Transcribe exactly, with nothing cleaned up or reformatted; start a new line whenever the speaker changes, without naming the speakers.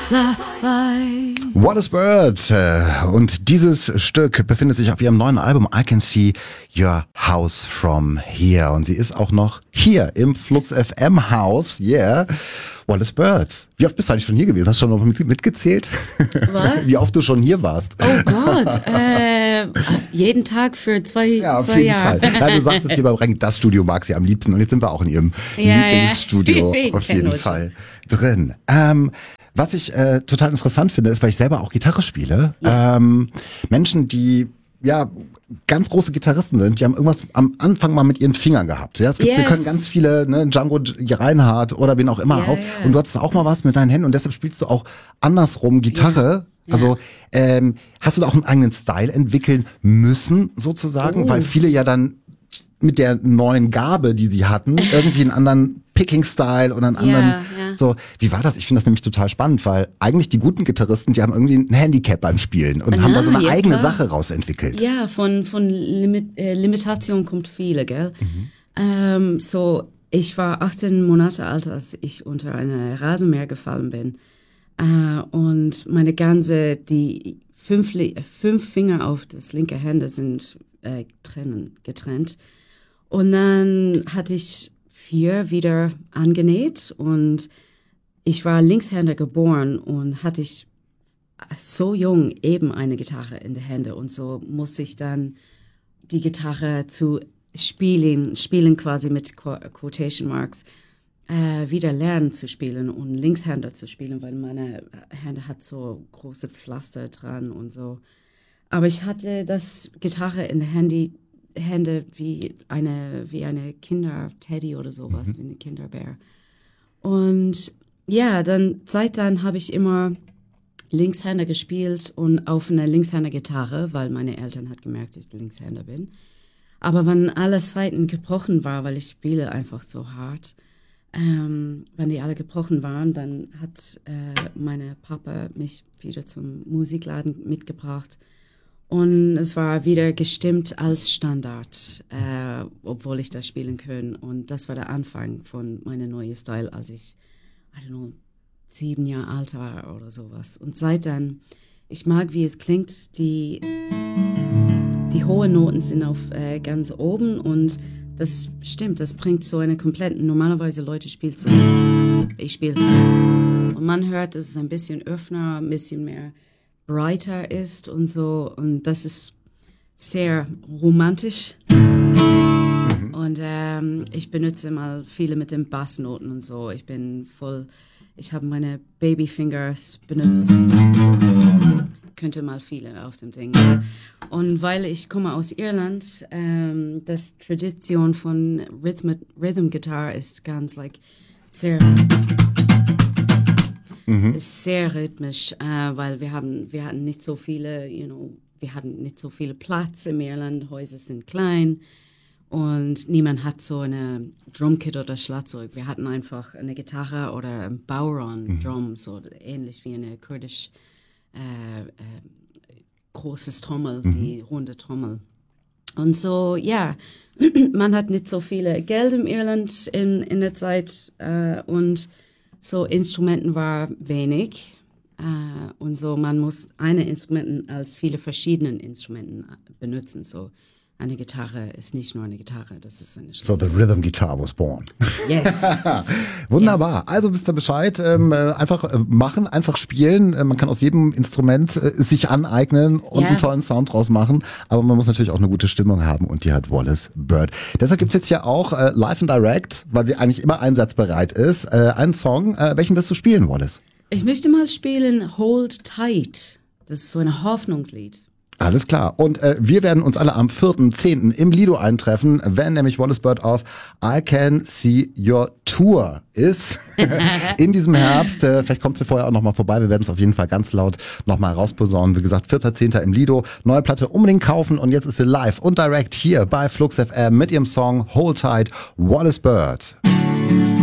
fly.
Wallace Bird. Und dieses Stück befindet sich auf ihrem neuen Album I Can See Your House From Here. Und sie ist auch noch hier im Flux F M Haus. Yeah. Wallace Bird. Wie oft bist du eigentlich schon hier gewesen? Hast du schon noch mit, mitgezählt?
Was?
Wie oft du schon hier warst?
Oh Gott. äh, jeden Tag für zwei,
ja, auf
zwei
jeden
Jahre.
Fall. Nein, du sagtest hier beim Ranking, das Studio mag sie am liebsten. Und jetzt sind wir auch in ihrem
ja,
Lieblingsstudio
ja.
auf jeden Fall drin. Ähm, was ich äh, total interessant finde, ist, weil ich selber auch Gitarre spiele. Ja. Ähm, Menschen, die ja ganz große Gitarristen sind, die haben irgendwas am Anfang mal mit ihren Fingern gehabt. Ja, es gibt, yes. Wir können ganz viele, ne, Django Reinhardt oder wen auch immer
ja,
auch.
Ja.
Und du hattest auch mal was mit deinen Händen und deshalb spielst du auch andersrum Gitarre. Ja. Also ähm, hast du da auch einen eigenen Style entwickeln müssen, sozusagen, oh. weil viele ja dann mit der neuen Gabe, die sie hatten, irgendwie einen anderen Picking-Style oder einen anderen,
ja, ja.
so, wie war das? Ich finde das nämlich total spannend, weil eigentlich die guten Gitarristen, die haben irgendwie ein Handicap beim Spielen und
Na,
haben da so eine
ja,
eigene
klar.
Sache rausentwickelt.
Ja, von, von Limit, äh, Limitation kommt viele, gell? Mhm. Ähm, so, ich war achtzehn Monate alt, als ich unter eine Rasenmäher gefallen bin. Äh, und meine ganze, die fünf, fünf Finger auf das linke Hände sind äh, trennen, getrennt. Und dann hatte ich vier wieder angenäht und ich war Linkshänder geboren und hatte ich so jung eben eine Gitarre in den Händen und so musste ich dann die Gitarre zu spielen, spielen quasi mit Quotation Marks, äh, wieder lernen zu spielen und Linkshänder zu spielen, weil meine Hände hat so große Pflaster dran und so. Aber ich hatte das Gitarre in den Handy Hände wie eine, wie eine Kinder-Teddy oder sowas, mhm. wie eine Kinderbär. Und ja, dann, seit dann habe ich immer Linkshänder gespielt und auf einer Linkshänder-Gitarre, weil meine Eltern hat gemerkt, dass ich Linkshänder bin. Aber wenn alle Seiten gebrochen waren, weil ich spiele einfach so hart, ähm, wenn die alle gebrochen waren, dann hat äh, meine Papa mich wieder zum Musikladen mitgebracht. Und es war wieder gestimmt als Standard, äh, obwohl ich das spielen kann. Und das war der Anfang von meinem neuen Style, als ich, I don't know, sieben Jahre alt war oder sowas. Und seitdem, ich mag, wie es klingt, die, die hohen Noten sind auf äh, ganz oben und das stimmt, das bringt so eine komplette, normalerweise Leute spielen so, ich spiele, und man hört, dass es ein bisschen öffner, ein bisschen mehr brighter ist und so und das ist sehr romantisch mhm. und ähm, ich benutze mal viele mit den Bassnoten und so. Ich bin voll, ich habe meine Babyfingers benutzt, könnte mal viele auf dem Ding. Und weil ich komme aus Irland, ähm, das Tradition von Rhythm, Rhythm Guitar ist ganz like sehr Mhm. ist sehr rhythmisch, äh, weil wir haben, wir hatten nicht so viele, you know, wir hatten nicht so viele Platz im Irland, Häuser sind klein und niemand hat so eine Drumkit oder Schlagzeug. Wir hatten einfach eine Gitarre oder ein Bowron-Drum, mhm. so ähnlich wie eine kurdisch äh, äh, großes Trommel, mhm. die runde Trommel. Und so, ja, man hat nicht so viele Geld im Irland in, in der Zeit äh, und so Instrumenten war wenig äh, und so man muss eine Instrumenten als viele verschiedene Instrumenten benutzen. So eine Gitarre ist nicht nur eine Gitarre, das ist eine
So the rhythm guitar was born.
Yes.
Wunderbar.
Yes.
Also wisst ihr Bescheid. Ähm, einfach äh, machen, einfach spielen. Äh, man kann aus jedem Instrument äh, sich aneignen und yeah. einen tollen Sound draus machen. Aber man muss natürlich auch eine gute Stimmung haben und die hat Wallace Bird. Deshalb gibt's jetzt hier auch äh, Live and Direct, weil sie eigentlich immer einsatzbereit ist, äh, einen Song. Äh, welchen wirst du spielen, Wallace?
Ich möchte mal spielen Hold Tight. Das ist so ein Hoffnungslied.
Alles klar. Und äh, wir werden uns alle am vierten zehnten im Lido eintreffen, wenn nämlich Wallace Bird auf I Can See Your Tour ist. In diesem Herbst. Äh, vielleicht kommt sie vorher auch nochmal vorbei. Wir werden es auf jeden Fall ganz laut nochmal rausposaunen. Wie gesagt, vierter zehnter im Lido. Neue Platte unbedingt kaufen. Und jetzt ist sie live und direkt hier bei Flux F M mit ihrem Song Hold Tight, Wallace Bird.